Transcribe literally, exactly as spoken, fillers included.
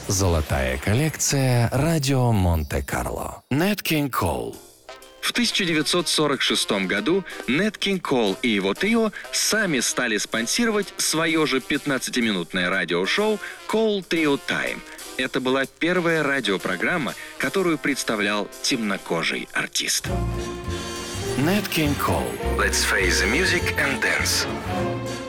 Золотая коллекция «Радио Монте-Карло». Нэт Кинг Кол. В тысяча девятьсот сорок шестом году Нэт Кинг Кол и его трио сами стали спонсировать свое же пятнадцатиминутное радиошоу «Кол Трио Тайм». Это была первая радиопрограмма, которую представлял темнокожий артист. Нэт Кинг Кол. Let's face the music and dance.